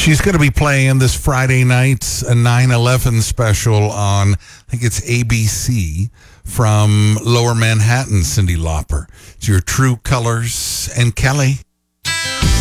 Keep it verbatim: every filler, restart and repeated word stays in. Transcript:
She's going to be playing this Friday night a nine eleven special on, I think it's A B C, from Lower Manhattan, Cyndi Lauper. It's Your True Colors. And Kelly,